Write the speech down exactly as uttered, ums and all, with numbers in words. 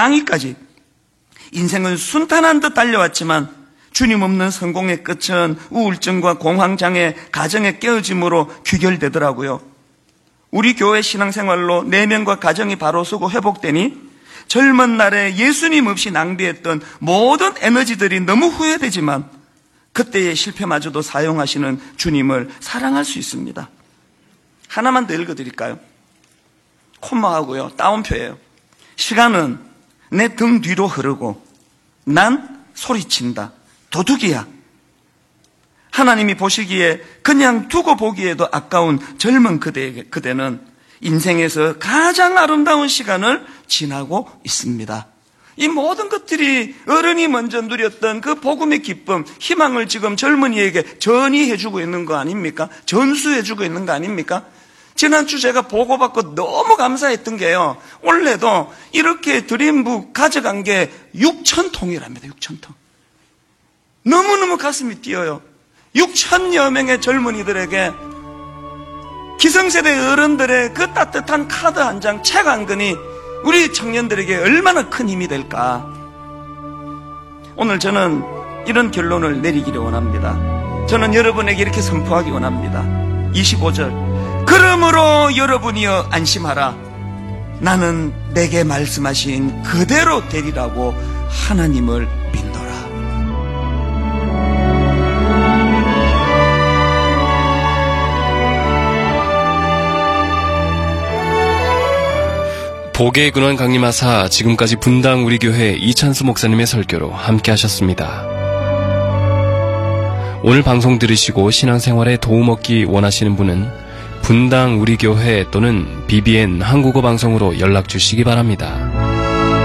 방위까지 인생은 순탄한 듯 달려왔지만 주님 없는 성공의 끝은 우울증과 공황장애, 가정의 깨어짐으로 귀결되더라고요. 우리 교회 신앙생활로 내면과 가정이 바로 서고 회복되니 젊은 날에 예수님 없이 낭비했던 모든 에너지들이 너무 후회되지만 그때의 실패마저도 사용하시는 주님을 사랑할 수 있습니다. 하나만 더 읽어드릴까요? 콤마하고요, 따옴표예요. 시간은 내 등 뒤로 흐르고 난 소리친다. 도둑이야. 하나님이 보시기에 그냥 두고 보기에도 아까운 젊은 그대에게, 그대는 인생에서 가장 아름다운 시간을 지나고 있습니다. 이 모든 것들이 어른이 먼저 누렸던 그 복음의 기쁨, 희망을 지금 젊은이에게 전이해주고 있는 거 아닙니까? 전수해주고 있는 거 아닙니까? 지난주 제가 보고받고 너무 감사했던 게요, 원래도 이렇게 드림북 가져간 게 육천 통이랍니다. 육천 통. 너무너무 가슴이 뛰어요. 육천여 명의 젊은이들에게, 기성세대 어른들의 그 따뜻한 카드 한 장, 책 한 권이 우리 청년들에게 얼마나 큰 힘이 될까. 오늘 저는 이런 결론을 내리기를 원합니다. 저는 여러분에게 이렇게 선포하기 원합니다. 이십오 절, 그러므로 여러분이여 안심하라. 나는 내게 말씀하신 그대로 되리라고 하나님을 믿노라. 복의 근원 강림하사 지금까지 분당 우리 교회 이찬수 목사님의 설교로 함께 하셨습니다. 오늘 방송 들으시고 신앙생활에 도움 얻기 원하시는 분은 분당 우리 교회 또는 비비엔 한국어 방송으로 연락 주시기 바랍니다.